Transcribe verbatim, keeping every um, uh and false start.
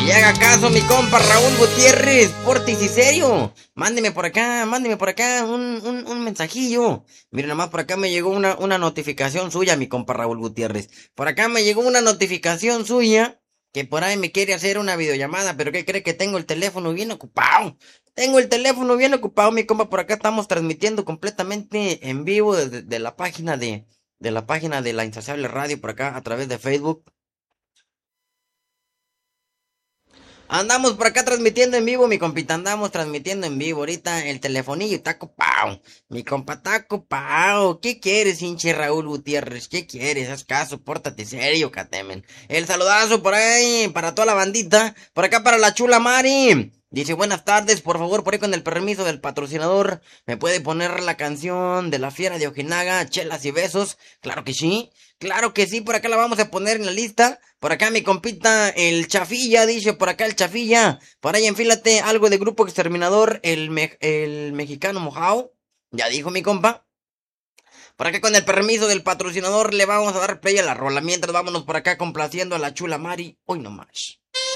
Y haga caso, mi compa Raúl Gutiérrez, portis y serio. Mándeme por acá, mándeme por acá un, un, un mensajillo. Mire, nomás por acá me llegó una, una notificación suya, mi compa Raúl Gutiérrez. Por acá me llegó una notificación suya que por ahí me quiere hacer una videollamada, pero ¿qué cree? Que tengo el teléfono bien ocupado. Tengo el teléfono bien ocupado, mi compa. Por acá estamos transmitiendo completamente en vivo desde de la página de, de la página de La Insaciable Radio por acá a través de Facebook. Andamos por acá transmitiendo en vivo, mi compita, andamos transmitiendo en vivo. Ahorita el telefonillo está ocupado. Mi compa está ocupado. ¿Qué quieres, hinche Raúl Gutiérrez? ¿Qué quieres? Haz caso, pórtate serio, catemen. El saludazo por ahí para toda la bandita. Por acá para la chula Mari. Dice, buenas tardes, por favor, por ahí con el permiso del patrocinador, ¿me puede poner la canción de la fiera de Ojinaga, chelas y besos? Claro que sí, claro que sí, por acá la vamos a poner en la lista. Por acá mi compita, el Chafilla, dice por acá el Chafilla. Por ahí enfílate algo de Grupo Exterminador, el, me el mexicano mojao. Ya dijo mi compa. Por acá con el permiso del patrocinador le vamos a dar play a la rola. Mientras vámonos por acá complaciendo a la chula Mari. Hoy no más.